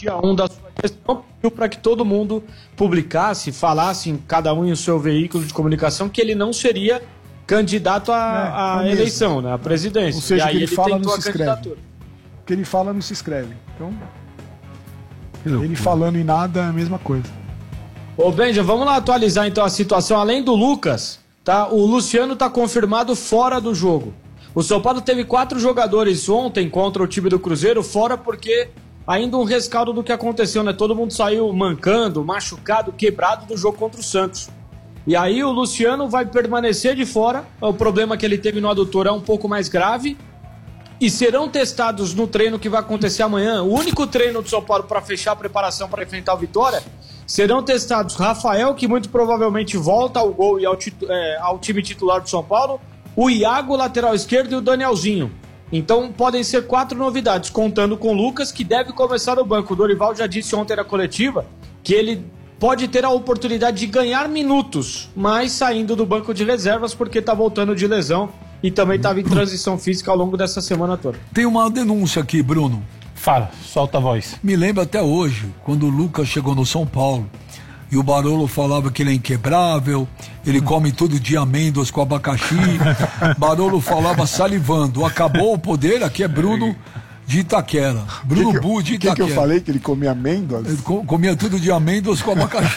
dia 1 da sua gestão, pediu para que todo mundo publicasse, falasse, cada um em seu veículo de comunicação, que ele não seria candidato à eleição, né, à presidência. Ou seja, e aí o que ele fala não se escreve. candidatura. O que ele fala não se escreve. Então, ele falando em nada é a mesma coisa. Ô Benja, vamos lá atualizar então a situação. Além do Lucas, tá? O Luciano tá confirmado fora do jogo. O São Paulo teve 4 jogadores ontem contra o time do Cruzeiro fora porque ainda um rescaldo do que aconteceu, né? Todo mundo saiu mancando, machucado, quebrado do jogo contra o Santos. E aí o Luciano vai permanecer de fora. O problema que ele teve no adutor é um pouco mais grave. E serão testados no treino que vai acontecer amanhã. O único treino do São Paulo para fechar a preparação para enfrentar o Vitória. Serão testados Rafael, que muito provavelmente volta ao gol e ao time titular do São Paulo. O Iago, lateral esquerdo, e o Danielzinho. Então podem ser 4 novidades, contando com o Lucas, que deve começar no banco. O Dorival já disse ontem na coletiva que ele pode ter a oportunidade de ganhar minutos, mas saindo do banco de reservas porque está voltando de lesão e também estava em transição física ao longo dessa semana toda. Tem uma denúncia aqui, Bruno. Fala, solta a voz. Me lembra até hoje, quando o Lucas chegou no São Paulo e o Barolo falava que ele é inquebrável, ele come todo dia amêndoas com abacaxi. Barolo falava salivando. Acabou o poder, aqui é Bruno de Itaquera. Bruno Bu de Itaquera. O que eu falei? Que ele comia amêndoas? Ele comia tudo de amêndoas com abacaxi.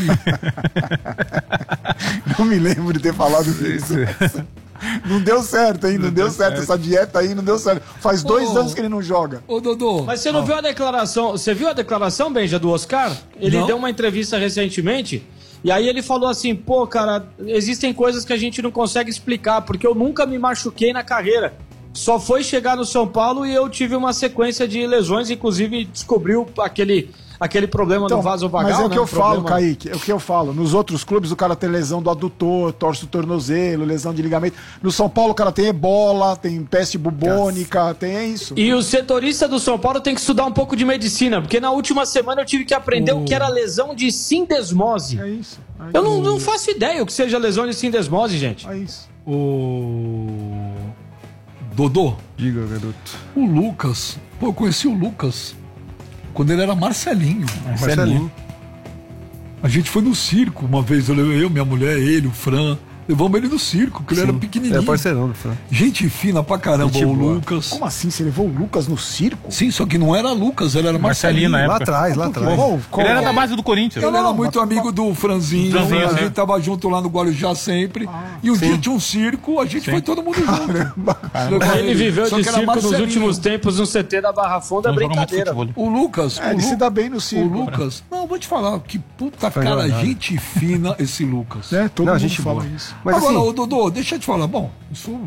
Não me lembro de ter falado isso. Não deu certo, hein? Não deu certo. Essa dieta aí não deu certo. Faz 2 anos que ele não joga. Ô, Dodô. Mas você não viu a declaração? Você viu a declaração, Benja, do Oscar? Ele Não. deu uma entrevista recentemente e aí ele falou assim: pô, cara, existem coisas que a gente não consegue explicar, porque eu nunca me machuquei na carreira. Só foi chegar no São Paulo e eu tive uma sequência de lesões, inclusive descobriu aquele problema do vasovagal. Mas é o que eu falo, problema... Kaique, é o que eu falo. Nos outros clubes o cara tem lesão do adutor, torce o tornozelo, lesão de ligamento. No São Paulo o cara tem ebola, tem peste bubônica, tem isso. E o setorista do São Paulo tem que estudar um pouco de medicina, porque na última semana eu tive que aprender o que era lesão de sindesmose. É isso. Eu não faço ideia o que seja lesão de sindesmose, gente. É isso. Dodô. Diga, garoto. O Lucas. Pô, eu conheci o Lucas quando ele era Marcelinho. Marcelinho. A gente foi no circo uma vez, eu, minha mulher, ele, o Fran. Levamos ele no circo, porque ele era pequenininho. É parceirão do Fran. Gente fina pra caramba, Gente o boa. Lucas. Como assim? Você levou o Lucas no circo? Sim, só que não era Lucas, ele era Marcelinho. na Lá época. atrás. Ele era da base do Corinthians. Ele era muito amigo do Franzinho, Franzinho, a sim. gente tava junto lá no Guarujá sempre. E um dia tinha um circo, a gente foi todo mundo junto. Ele viveu Só de que era circo nos Marcelinho. últimos tempos no CT da Barra Funda, Não joga muito brincadeira. futebol. O Lucas. Ele se dá bem no O circo. Lucas. Não, vou te falar, que puta Foi cara, jogado. gente fina esse Lucas. É, todo Não, mundo gente fala boa. isso. Mas Agora, assim, ô Dodô, deixa eu te falar. Bom, isso.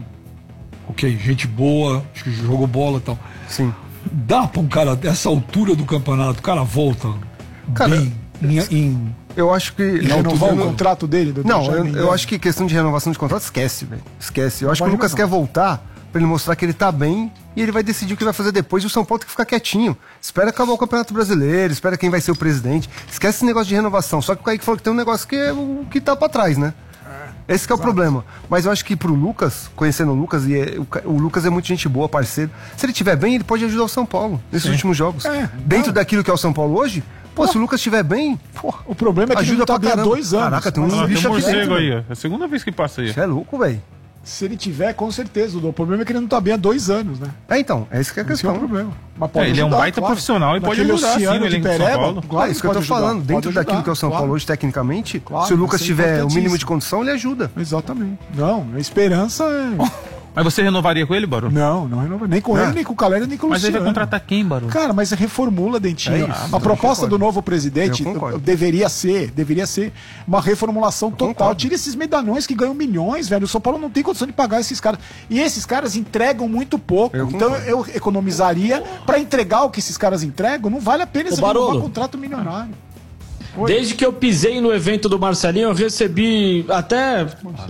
Ok, gente boa, acho que jogou bola e tal. sim. Dá pra um cara dessa altura do campeonato, o cara volta Cara, bem em Eu acho que. Renovar eu o não- contrato dele? Dudu? Não, Já eu engano. acho que questão de renovação de contrato, esquece, velho. Esquece. Eu acho que o Vai Lucas renovar. quer voltar pra ele mostrar que ele tá bem e ele vai decidir o que vai fazer depois. E o São Paulo tem que ficar quietinho. Espera acabar o Campeonato Brasileiro, espera quem vai ser o presidente. Esquece esse negócio de renovação. Só que o Kaique falou que tem um negócio que é o que tá pra trás, né? Esse que é o problema. Mas eu acho que pro Lucas, conhecendo o Lucas, o Lucas é muito gente boa, parceiro. Se ele estiver bem, ele pode ajudar o São Paulo nesses últimos jogos. Dentro daquilo que é o São Paulo hoje, pô, se o Lucas estiver bem, pô, O problema é que ele ajuda não tá pra bem há caramba. 2 anos. Caraca, tem um Mas bicho Tem um aqui morcego dentro, aí, ó. É a segunda vez que passa aí. você é louco, velho. Se ele tiver, com certeza, Dudu. O problema é que ele não tá bem há 2 anos, né? É, então, é isso que é a Esse que é o questão. problema. Mas pode Ele é um ajudar, baita profissional e pode Naquele ajudar, sim, oceano no de elenco do São Pereba, Paulo. claro É isso que eu tô pode ajudar, falando. Dentro pode daquilo ajudar, que é o São claro. Paulo hoje, tecnicamente, Claro, se o Lucas isso é tiver o mínimo importantíssimo. de condição, ele ajuda. Exatamente. Não, a esperança é... Mas você renovaria com ele, Barô? Não renova. Nem com ele, nem com o Caleri, nem com o Mas ele Luciano. vai contratar quem, Barô? Cara, mas reformula, Dentinho. É isso, a eu proposta concordo. do novo presidente Eu concordo. deveria ser uma reformulação total. concordo. Tira esses medalhões que ganham milhões, velho. O São Paulo não tem condição de pagar esses caras. E esses caras entregam muito pouco. Eu Então concordo. eu economizaria pra entregar o que esses caras entregam. Não vale a pena você Barolo. renovar contrato milionário. Desde que eu pisei no evento do Marcelinho, eu recebi até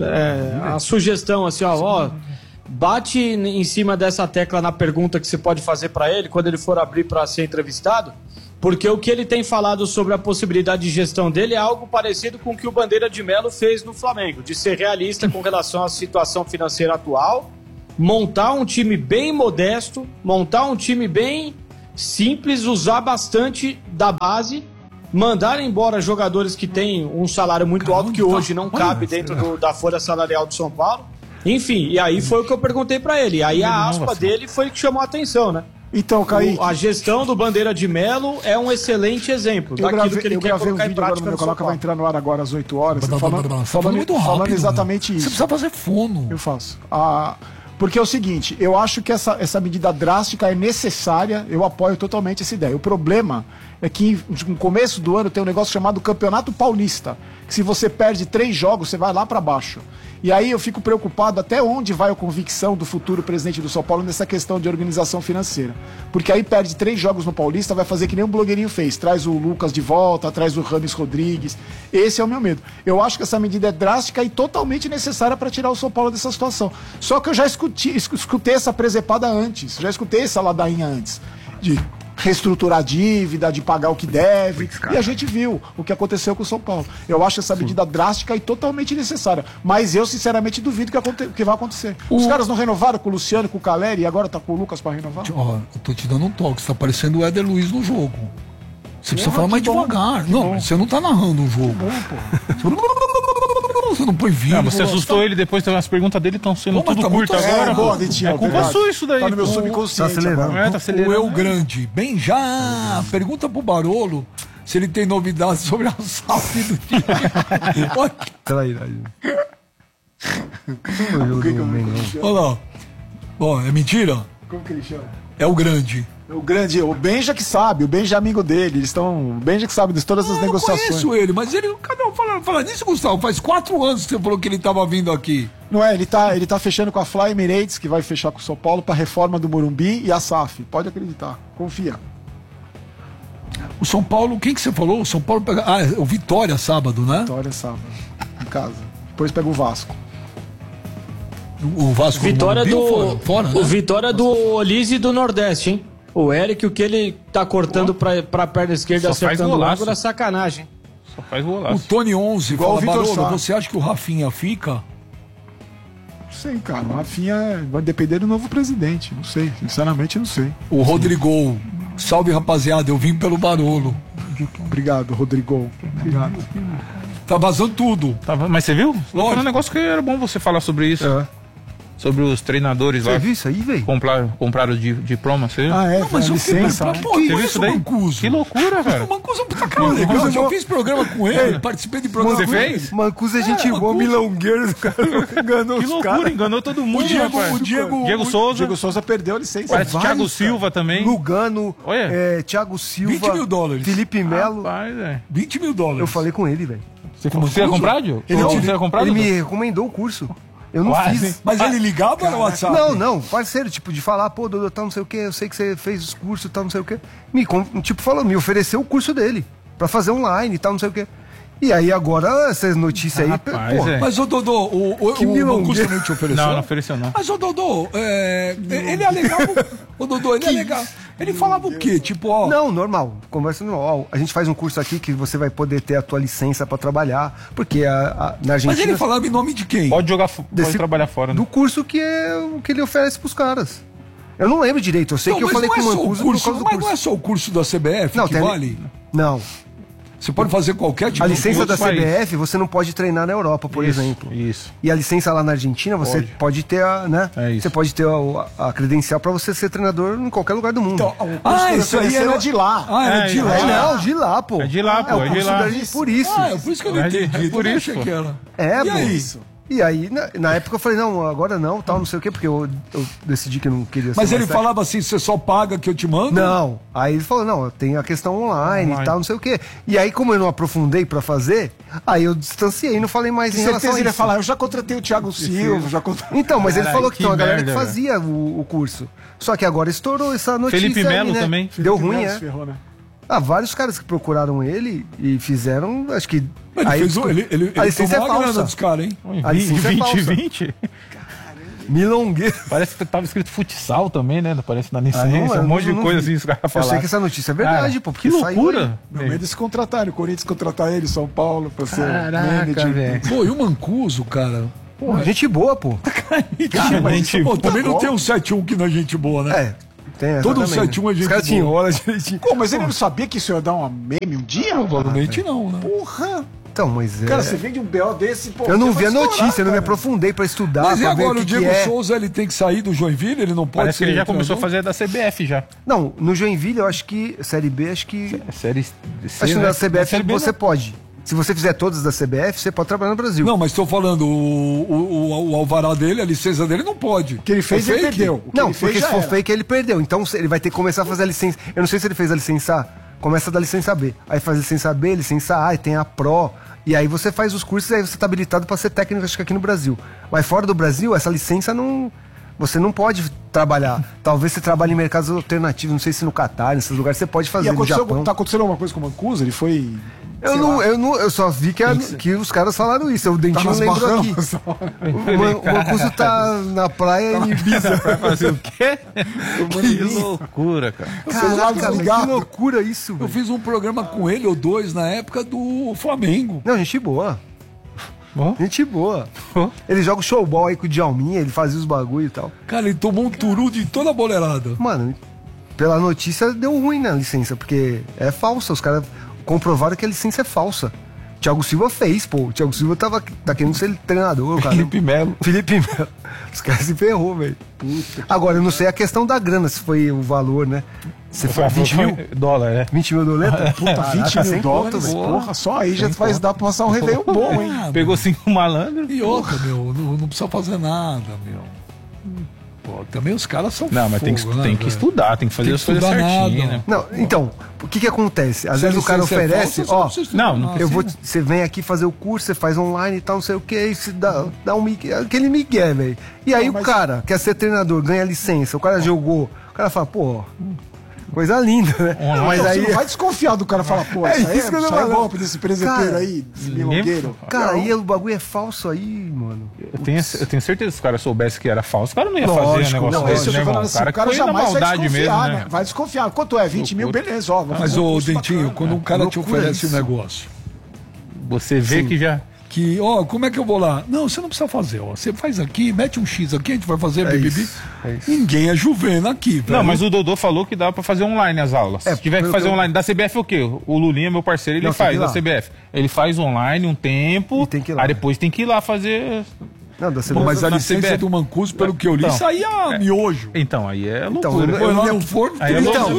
a sugestão assim, ó, bate em cima dessa tecla na pergunta que você pode fazer pra ele quando ele for abrir pra ser entrevistado, porque o que ele tem falado sobre a possibilidade de gestão dele é algo parecido com o que o Bandeira de Melo fez no Flamengo, de ser realista com relação à situação financeira atual, montar um time bem modesto, montar um time bem simples, usar bastante da base, mandar embora jogadores que têm um salário muito alto, que hoje não cabe dentro da folha salarial do São Paulo. Enfim, e aí foi o que eu perguntei pra ele. Aí a aspa dele foi o que chamou a atenção, né? Então, Kaique, A gestão do Bandeira de Melo é um excelente exemplo daquilo que ele eu quer gravei um colocar em vídeo agora prática no meu no São canal que vai Paulo. entrar no ar agora às 8 horas, Falando muito rápido, falando exatamente né? isso. Você precisa fazer fono. Eu faço. Porque é o seguinte, eu acho que essa medida drástica é necessária, eu apoio totalmente essa ideia. O problema é que no começo do ano tem um negócio chamado Campeonato Paulista, que se você perde 3 jogos, você vai lá pra baixo. E aí eu fico preocupado até onde vai a convicção do futuro presidente do São Paulo nessa questão de organização financeira. Porque aí perde 3 jogos no Paulista, vai fazer que nem um blogueirinho fez. Traz o Lucas de volta, traz o Rames Rodrigues. Esse é o meu medo. Eu acho que essa medida é drástica e totalmente necessária para tirar o São Paulo dessa situação. Só que eu já escutei essa presepada antes, já escutei essa ladainha antes. De reestruturar a dívida, de pagar o que deve. E a gente viu o que aconteceu com o São Paulo. Eu acho essa medida drástica e totalmente necessária. Mas eu, sinceramente, duvido que vai acontecer. Os caras não renovaram com o Luciano, com o Caleri e agora tá com o Lucas para renovar? Ó, eu tô te dando um toque, você tá parecendo o Éder Luiz no jogo. Você precisa falar mais bom, devagar. Não, você não tá narrando o jogo. Você não põe vídeo. Você assustou ele depois, as perguntas dele estão sendo Pô, mas tudo tá curto muito- agora. boa, pô. Dentinho, É culpa verdade. sua isso daí. Tá no meu pô. subconsciente. Tá acelerando. agora. É, tá acelerando. O Eu Grande. Bem, já pergunta pro Barolo se ele tem novidades sobre a SAF do time. Olha, Trairagem. olha lá. Ó, é mentira? Como que ele chama? É o Grande. O grande, o Benja que sabe, o Benja é amigo dele, eles estão, o Benja que sabe de todas as Eu negociações. conheço ele, mas ele, cada um fala nisso, Gustavo, faz 4 anos que você falou que ele tava vindo aqui. Não é, ele tá fechando com a Fly Emirates, que vai fechar com o São Paulo para reforma do Morumbi e a SAF. Pode acreditar, confia. O São Paulo, quem que você falou? O São Paulo pega. Ah, é o Vitória sábado, né? Vitória sábado, em casa. Depois pega o Vasco. O Vasco Vitória no Morumbi do. fora, né? O Vitória do Olise do Nordeste, hein? O Eric, o que ele tá cortando pra perna esquerda, Só faz acertando o golaço. ângulo é sacanagem. Só faz O golaço. Tony 11 Igual fala, o Vitor Barolo, Sá. você acha que o Rafinha fica? Não sei, cara. O Rafinha vai depender do novo presidente. Não sei, sinceramente não sei. O Rodrigo, salve rapaziada, eu vim pelo Barolo. Obrigado, Rodrigo. Obrigado. Tá vazando tudo. Mas você viu? Lógico. Foi um negócio que era bom você falar sobre isso. Sobre os treinadores Você lá. viu isso aí, velho? Compraram diploma, você viu? Ah, é, Não, mas a o licença. que, né? pô, Você viu mas isso o daí? Mancuso. Que loucura, cara. O Mancuso é um puta cara legal. Eu já fiz programa com ele, participei de programa Você com ele. fez? Mancuso é gente boa, Mancuso. milongueiro, cara enganou Que os loucura, caras. enganou todo mundo, rapaz. O Diego Souza. Diego Souza perdeu a licença. Parece vários, Thiago cara. Silva também. Lugano, Olha. Thiago Silva, 20 mil dólares. Felipe Melo. Rapaz, velho. 20 mil dólares. Eu falei com ele, velho. Você ia comprar, Diogo? Você ia comprar? Ele Dudu? me recomendou o curso. Eu não Uai, fiz. Mas ele ligava no WhatsApp? Não, parceiro, tipo, de falar, pô, Dodô, tal, não sei o quê, eu sei que você fez os cursos, tal, não sei o quê. Me ofereceu o curso dele, pra fazer online e tal, não sei o quê. E aí agora, essas notícias aí, Rapaz, porra, é. Mas o Dodô, o Mancuso também te ofereceu? Não, não ofereceu não. Mas o Dodô, ele alegava. O Dodô, ele alegava. Ele falava o quê? Tipo, ó. Não, normal, conversa normal. Ó, a gente faz um curso aqui que você vai poder ter a tua licença pra trabalhar, porque na Argentina... Mas ele falava em nome de quem? Pode jogar, pode Desse- trabalhar fora, né? do curso que é o que ele oferece pros caras. Eu não lembro direito, eu sei que eu mas falei não com é o só Mancuso o curso, por causa do mas curso. não é só o curso da CBF Não, que tem- vale? Não, Você pode fazer qualquer tipo a de licença da outros países. CBF você não pode treinar na Europa, por Isso, exemplo. Isso. E a licença lá na Argentina, você pode ter a, né? É isso. Você pode ter a credencial pra você ser treinador em qualquer lugar do mundo. Então, o curso que ele isso aí ofereceu era é de lá. Ah, era de É, lá. É, não, de lá, pô. É de lá, pô, o é de curso lá. da Argentina, por isso. Ah, é por isso que eu não É de- entendi. é por Eu isso, achei pô. que era. É, E pô. aí? E aí, na época eu falei, não, agora não, tal, não sei o quê, porque eu decidi que eu não queria ser Mas ele mais falava assim, você só paga que eu te mando? Não. Aí ele falou, não, tem a questão online e tal, não sei o quê. E aí, como eu não aprofundei pra fazer, aí eu distanciei e não falei mais Com em relação certeza a ele ia isso. falar, eu já contratei o Thiago Silva, já contratei... Então, mas ele Caralho, falou que que tem uma galera que merda, fazia o curso. Só que agora estourou essa notícia Felipe aí, Melo né? também. Deu ruim, Felipe Melo se é. ferrou, né? Vários caras que procuraram ele e fizeram, acho que... Ele, aí fez, descob- ele a licença é tomou a grana falsa. dos caras, hein? A licença é falsa. 2020. Milongueiro. Parece que tava escrito futsal também, né? Parece na licença, não, um monte de não coisa vi. assim, os caras Eu falaram. sei que essa notícia é verdade, Cara, pô, porque que saiu loucura. Meu medo é se contratarem, o Corinthians contratar ele, São Paulo, pra ser Caraca, manager. velho. Pô, e o Mancuso, cara? Pô, gente boa, pô. Cara, mas gente pô, também tá não bom. tem um 7-1 que não é gente boa, né? É. Tem, Todo exatamente. 7-1 é gente Os caras te boa. enrolam direitinho. Pô, mas ele não sabia que isso ia dar uma meme um dia? Provavelmente não, né? Porra! Então, mas Cara, você vende um BO desse, pô. Eu não você vi a vai notícia, estourar, eu não me cara. aprofundei pra estudar, Mas e pra ver agora o o que Diego é. Souza, ele tem que sair do Joinville? Ele não pode Parece que ele já começou a treinador? fazer da CBF já. Não, no Joinville eu acho que, Série B, acho que... Série C, Acho que né? na CBF Série B, você não. pode. Se você fizer todas da CBF, você pode trabalhar no Brasil. Não, mas estou falando, o alvará dele, a licença dele não pode. O que ele fez, É ele fake? perdeu. O que Não, ele fez, porque já se for era. fake, ele perdeu. Então ele vai ter que começar a fazer a licença. Eu não sei se ele fez a licença A. Começa da licença B. Aí faz a licença B, licença A, e tem a Pro. E aí você faz os cursos e aí você tá habilitado para ser técnico, acho que aqui no Brasil. Mas fora do Brasil, essa licença não... Você não pode trabalhar. Talvez você trabalhe em mercados alternativos, não sei se no Catar, nesses lugares você pode E fazer, no Japão. tá acontecendo alguma coisa com o Mancuso? Ele foi... Eu só vi que os caras falaram isso. O Tá Dentinho nas lembrou aqui. Bahamas. O Mancuso tá na praia em Ibiza. Vai fazer o quê? Que loucura, cara. Caraca, desligado. que loucura isso, Eu velho. fiz um programa com ele ou dois na época do Flamengo. Não, gente boa. Ó. Gente boa. Ó. Ele joga o showball aí com o Djalminha, ele fazia os bagulho e tal. Cara, ele tomou um turu de toda a boleirada. Mano, pela notícia deu ruim na licença, porque é falsa. Os caras comprovaram que a licença é falsa. Thiago Silva fez, pô. O Thiago Silva tá querendo ser treinador, cara. Felipe Melo. Felipe Melo. Os caras se ferrou, velho. Agora, eu não sei a questão da grana, se foi o valor, né? Se foi 20 mil? Dólar, né? 20 mil doleta? Puta, 20 sem mil conto, dólares, velho. porra, só aí já vai dar pra passar um Réveillon bom, hein? Ah, Pegou 5 malandros. E outra, meu, não precisa fazer nada, meu. Pô, também os caras são Não, mas tem que, fogo, né, tem que velho? estudar, tem que fazer Tem as que coisas estudar certinho, nada. né? Não, então, o que acontece? Às Se a vezes o cara licença é oferece, falsa, ó, você precisa não, estudar não nada. você vem aqui fazer o curso, você faz online e tal, não sei o que, aí você dá um migué, aquele migué, velho. E aí Não, o cara quer ser treinador, ganha licença, o cara jogou, o cara fala, pô, coisa linda, né? Mas Você aí, não vai desconfiar do cara e falar, pô, É isso aí isso que eu tô isso aí é falando. golpe desse presepeiro Cara, aí, desse milongueiro. cara, aí o bagulho é falso aí, mano. Eu tenho certeza que se os caras soubessem que era falso, os caras não iam fazer um Lógico, negócio Não, desse, isso eu né, tô irmão? falando O assim, cara o cara foi na jamais vai maldade desconfiar, mesmo, né? né? Vai desconfiar. Quanto é? 20 mil, beleza, ó. vamos Mas, fazer um ô, curso Dentinho, bacana. quando um cara te Loucura oferece um isso. negócio, Você vê que já... que, ó, como é que eu vou lá? Não, você não precisa fazer, ó. Você faz aqui, mete um X aqui, a gente vai fazer bibibi. isso, é isso. Ninguém é juvena aqui, velho. Não, mas o Dodô falou que dá pra fazer online as aulas. É, Se tiver que pelo fazer que eu- online da CBF, o quê? O Lulinha, meu parceiro, ele Não, tem faz que ir da lá. CBF. Ele faz online um tempo, E tem que ir lá. aí depois tem que ir lá fazer... Não, da Pô, mas a na licença CBF. do Mancuso, pelo que eu li, Então, saía miojo. Então, aí é Então, loucura. eu Foi não lá me- no forno, Aí é então,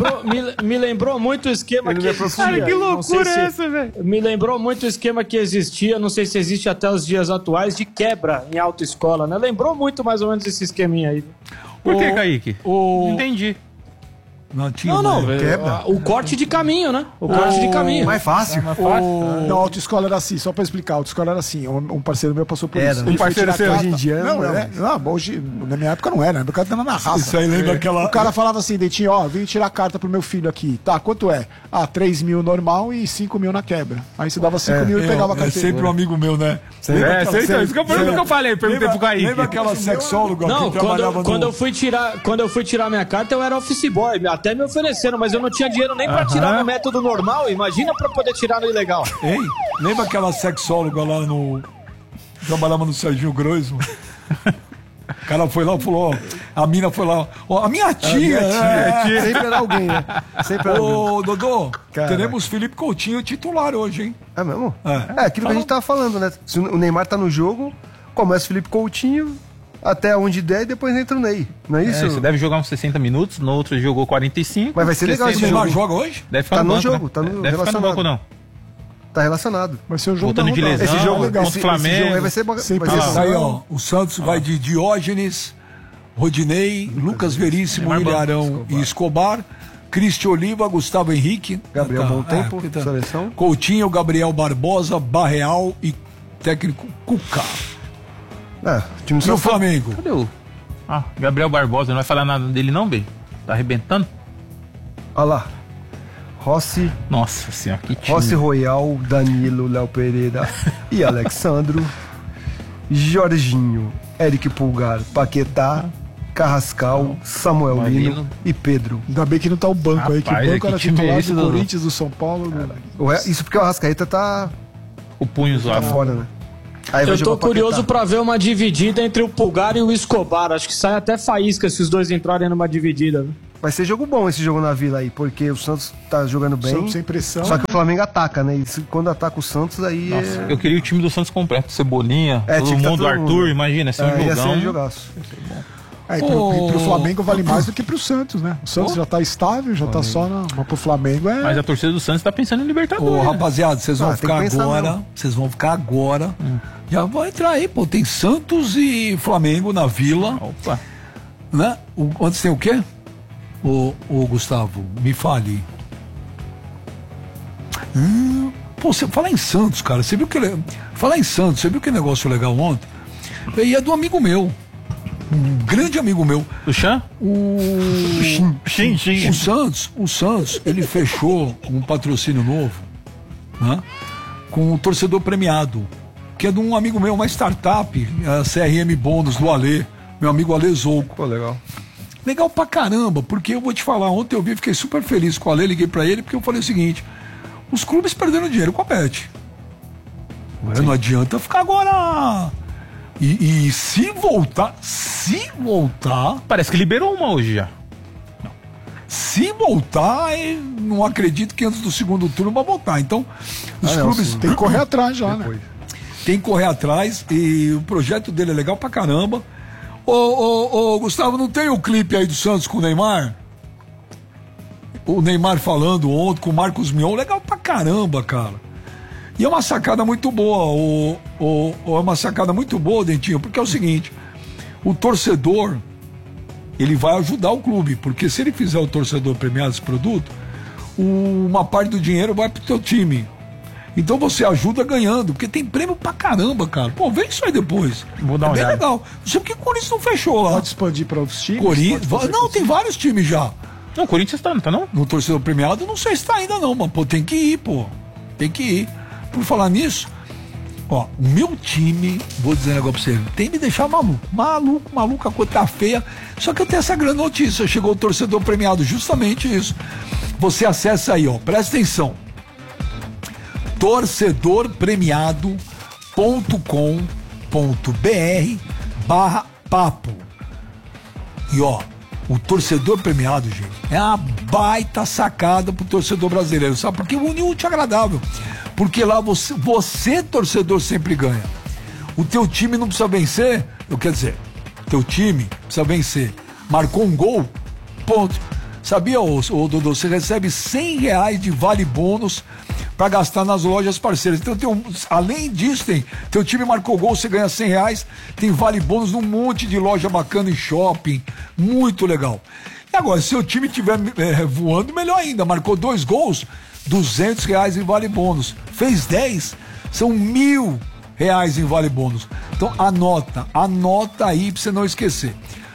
Me lembrou muito o esquema que existia. Cara, que não sei loucura se- é essa, velho? Me lembrou muito o esquema que existia, não sei se existe até os dias atuais, de quebra em autoescola, né? Lembrou muito mais ou menos esse esqueminha aí. Por que, o- Kaique? o- Entendi. Não, tinha Não, uma- quebra. o corte de caminho, né? O corte de caminho. Mais fácil. Não, a autoescola era assim, só pra explicar, a autoescola era assim, um parceiro meu passou por Era. isso. Um Ele foi parceiro tirar seu carta- hoje em dia, Não, não, não, hoje, na minha época não era, na minha época era na raça. Isso aí lembra aquela... O cara falava assim, Dentinho, ó, vim tirar carta pro meu filho aqui. Tá, quanto é? Ah, 3 mil normal e 5 mil na quebra. Aí você dava 5 mil e pegava a É carteira. sempre um amigo meu, né? É, sei, então, isso que eu falei, perguntei pro Kaique. Lembra aquela sexóloga Não, que trabalhava quando no... eu fui tirar minha carta, eu era office boy. Até me ofereceram, mas eu não tinha dinheiro nem pra tirar no método normal. Imagina pra poder tirar no ilegal. Hein? Lembra aquela sexóloga lá no... Trabalhava no Serginho Groisman? O cara foi lá e falou, ó, a mina foi lá, ó, a minha tia, Sempre era alguém, né? Sempre era alguém. Ô, Dodô, Cara. teremos Felipe Coutinho titular hoje, hein? É mesmo? É. É aquilo que a gente tava falando, né? Se o Neymar tá no jogo, começa o Felipe Coutinho, até onde der, e depois entra o Ney. Não é isso? Você deve jogar uns 60 minutos, no outro jogou 45. Mas vai ser legal O esse Neymar jogo. joga hoje? Deve ficar Tá no no banco, jogo, né? tá no Deve ficar no banco, não. Tá relacionado. Vai ser o jogo Voltando da de rodada. lesão. Esse jogo, contra o esse Flamengo. jogo aí vai ser, vai Sempre ser lá. Isso aí, ó, o Santos vai de Diógenes, Rodinei, Lucas Veríssimo, Neymar Ilharão e Escobar, Cristi Oliva, Gustavo Henrique, Gabriel Bom Tempo, porque seleção. Coutinho, Gabriel Barbosa, Barreal e técnico Cuca. É, o time do E o São Paulo. Flamengo? Cadê o... Ah, Gabriel Barbosa, não vai falar nada dele não, bem? Tá arrebentando? Olha lá. Rossi, Nossa senhora, que time. Rossi Royal, Danilo, Léo Pereira e Alexandro. Jorginho, Eric Pulgar, Paquetá, Carrascal, Samuel Lino Lino. e Pedro. Ainda bem que não tá o banco aí, que Rapaz, o banco que era time é titular esse, do Dodô? Corinthians, do São Paulo. Isso porque o Arrascaeta tá O punho zoado. fora, né? Aí vai Eu jogar tô o Paquetá. curioso pra ver uma dividida entre o Pulgar e o Escobar. Acho que sai até faísca se os dois entrarem numa dividida. Né? vai ser jogo bom esse jogo na Vila aí, porque o Santos tá jogando bem. Santos sem pressão. Só que o Flamengo ataca, né? E quando ataca o Santos, aí. Nossa, eu queria o time do Santos completo. Cebolinha, todo tinha que mundo, tá todo Arthur, mundo. imagina, esse é um ia jogão. ser jogaço. E pro Flamengo vale mais do que pro Santos, né? O Santos já tá estável, já tá só na. Mas pro Flamengo é. Mas a torcida do Santos tá pensando em Libertadores. Ô, né? rapaziada, vocês vão tem ficar que pensar agora. mesmo. Vocês vão ficar agora. Já vão entrar aí, pô. Tem Santos e Flamengo na Vila. Opa. Né? Antes tem o quê? Ô, Gustavo, me fale. Pô, você fala em Santos, cara. Você viu que. Falar em Santos, você viu que negócio legal ontem? E é do amigo meu. Um grande amigo meu. O Chan? O Santos, ele fechou um patrocínio novo, né, com o torcedor premiado, que é de um amigo meu, uma startup, a CRM Bônus do Alê, meu amigo Alê Zouco. Pô, legal. Legal pra caramba, porque eu vou te falar, ontem eu vi, fiquei super feliz com o Alê, liguei pra ele, porque eu falei o seguinte, os clubes perderam dinheiro com a Bet. Agora não adianta ficar agora... E se voltar, Parece que liberou uma hoje já. se voltar, eu não acredito que antes do segundo turno vai voltar. Então, os clubes Tem que correr atrás já, né? tem que correr atrás e o projeto dele é legal pra caramba. Ô, Gustavo, não tem o clipe aí do Santos com o Neymar? O Neymar falando ontem com o Marcos Mion, legal pra caramba, cara. E é uma sacada muito boa, é uma sacada muito boa, Dentinho, porque é o seguinte, o torcedor, ele vai ajudar o clube, porque se ele fizer o torcedor premiar esse produto, uma parte do dinheiro vai pro teu time. Então você ajuda ganhando, porque tem prêmio pra caramba, cara. Pô, vê isso aí depois. Vou dar uma bem olhada. legal. Não sei porque o Corinthians não fechou lá. Pode expandir para outros times? Corinthians, pode fazer não, com tem vários times já. Não, o Corinthians tá, não tá não? No torcedor premiado, não sei se tá ainda não, mas pô, tem que ir, pô. Tem que ir. Por falar nisso, ó, o meu time, vou dizer um negócio pra você, tem que me deixar maluco, a coisa tá feia. Só que eu tenho essa grande notícia, chegou o torcedor premiado, justamente isso. Você acessa aí, ó, presta atenção. torcedorpremiado.com.br/papo. E ó, o torcedor premiado, gente, é uma baita sacada pro torcedor brasileiro, sabe? Porque une o útil agradável. Porque lá você, torcedor, sempre ganha. O teu time não precisa vencer, quer dizer, teu time precisa vencer. Marcou um gol, ponto. Sabia, ô Dodô, você recebe R$100 de vale bônus para gastar nas lojas parceiras. Então, além disso, teu time marcou gol, você ganha R$100, tem vale bônus num monte de loja bacana em shopping, muito legal. E agora, se o time estiver voando, melhor ainda, marcou 2 gols, R$200 em vale bônus. Fez 10, são R$1.000 em vale bônus. Então anota aí pra você não esquecer.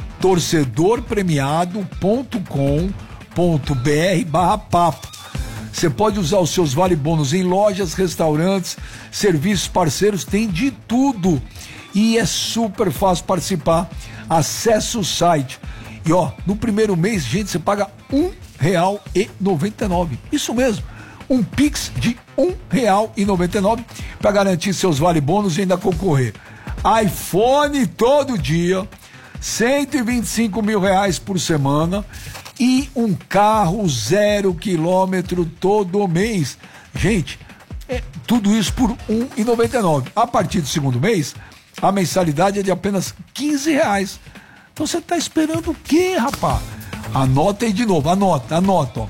torcedorpremiado.com.br/papo. Você pode usar os seus vale bônus em lojas, restaurantes, serviços parceiros, tem de tudo. E é super fácil participar. Acesse o site. E ó, no primeiro mês, gente, você paga R$1,99. Isso mesmo. Um Pix de R$1,99 para garantir seus vale bônus e ainda concorrer. iPhone todo dia, R$125 mil por semana e um carro 0 quilômetro todo mês. Gente, tudo isso por R$1,99. A partir do segundo mês, a mensalidade é de apenas R$15. Então você tá esperando o quê, rapaz? Anota aí de novo, anota, ó.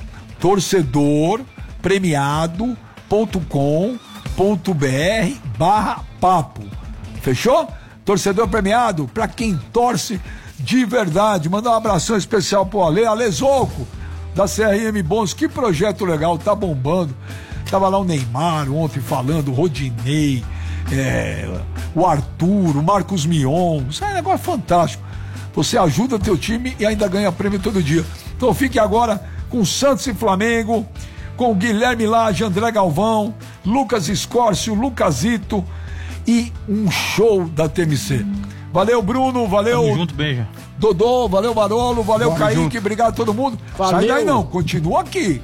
torcedorpremiado.com.br/papo. Fechou? Torcedor premiado, pra quem torce de verdade. Mandar um abração especial pro Ale Zouco, da CRM Bons. Que projeto legal, tá bombando. Tava lá o Neymar ontem falando, o Rodinei, o Arthur, o Marcos Mion. Isso é um negócio fantástico. Você ajuda teu time e ainda ganha prêmio todo dia. Então fique agora com Santos e Flamengo, com Guilherme Lage, André Galvão, Lucas Escórcio, Lucasito e um show da TMC. Valeu, Bruno, valeu. Tamo junto, beijo. Dodô, valeu, Barolo, valeu, Vamos Kaique, junto. obrigado a todo mundo. Valeu. Sai daí não, continua aqui.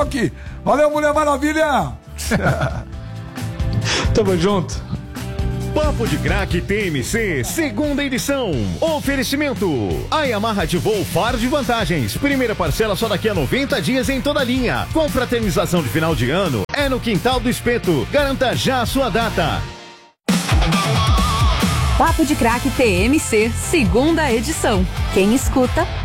Valeu, Mulher Maravilha. Tamo junto. Papo de Craque TMC, segunda edição. Oferecimento. A Yamaha ativou o Faro de Vantagens. Primeira parcela só daqui a 90 dias em toda a linha. Confraternização de final de ano é no Quintal do Espeto. Garanta já a sua data. Papo de Craque TMC, segunda edição. Quem escuta,